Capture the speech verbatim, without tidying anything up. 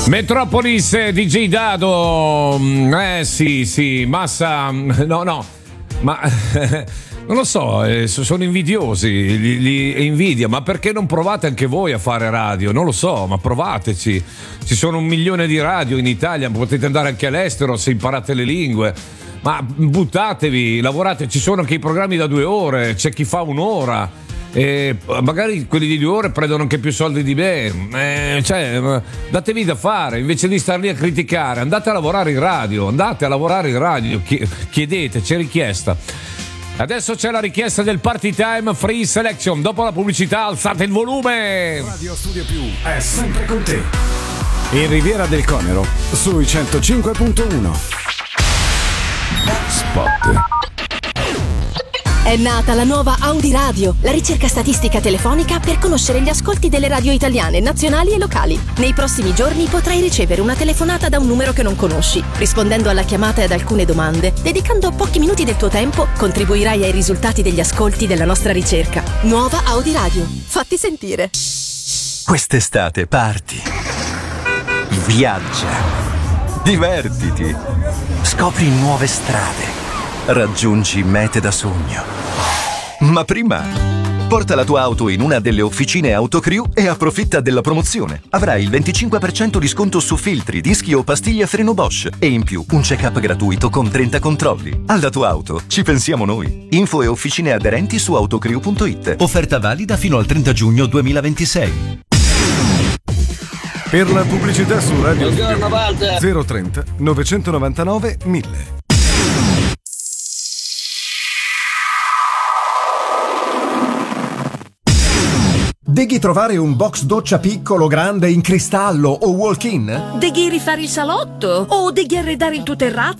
Metropolis, D J Dado, eh sì sì, Massa, no no, ma non lo so, eh, sono invidiosi, li, li invidia, ma perché non provate anche voi a fare radio? Non lo so, ma provateci, ci sono un milione di radio in Italia, potete andare anche all'estero se imparate le lingue, ma buttatevi, lavorate, ci sono anche i programmi da due ore, c'è chi fa un'ora. E magari quelli di due ore prendono anche più soldi di me, eh, cioè datevi da fare invece di star lì a criticare, andate a lavorare in radio, andate a lavorare in radio, chiedete, c'è richiesta. Adesso c'è la richiesta del Party Time Free Selection, dopo la pubblicità alzate il volume. Radio Studio Più è sempre con te in Riviera del Conero sui centocinque punto uno. Spot. È nata la nuova Audi Radio, la ricerca statistica telefonica per conoscere gli ascolti delle radio italiane, nazionali e locali. Nei prossimi giorni potrai ricevere una telefonata da un numero che non conosci. Rispondendo alla chiamata e ad alcune domande, dedicando pochi minuti del tuo tempo, contribuirai ai risultati degli ascolti della nostra ricerca. Nuova Audi Radio. Fatti sentire. Quest'estate parti. Viaggia. Divertiti. Scopri nuove strade. Raggiungi mete da sogno. Ma prima, porta la tua auto in una delle officine Autocrew e approfitta della promozione. Avrai il venticinque per cento di sconto su filtri, dischi o pastiglie freno Bosch e in più un check-up gratuito con trenta controlli. Alla tua auto ci pensiamo noi. Info e officine aderenti su autocrew punto it. Offerta valida fino al trenta giugno duemilaventisei. Per la pubblicità su Radio zero trenta novecentonovantanove mille. Deghi trovare un box doccia piccolo, grande, in cristallo o walk-in? Deghi rifare il salotto? O deghi arredare il tuo terrazzo